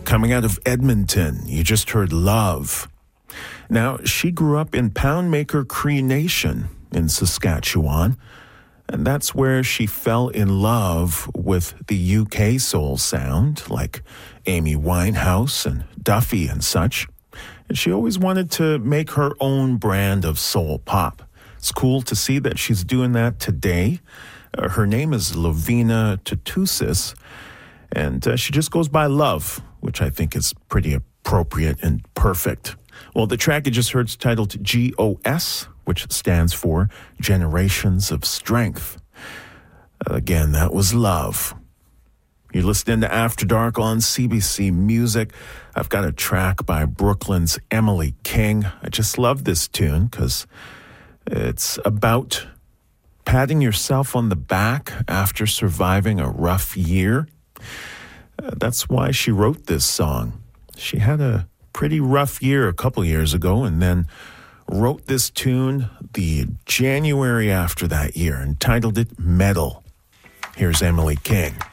coming out of Edmonton. You just heard Love. Now, she grew up in Poundmaker Cree Nation in Saskatchewan, and that's where she fell in love with the UK soul sound, like Amy Winehouse and Duffy and such. And she always wanted to make her own brand of soul pop. It's cool to see that she's doing that today. Her name is Lovina Tutusis, and she just goes by Love, which I think is pretty appropriate and perfect. Well, the track you just heard is titled GOS, which stands for Generations of Strength. Again, that was Love. You're listening to After Dark on CBC Music. I've got a track by Brooklyn's Emily King. I just love this tune because it's about patting yourself on the back after surviving a rough year. That's why she wrote this song. She had a pretty rough year a couple years ago and then wrote this tune the January after that year and titled it Metal. Here's Emily King.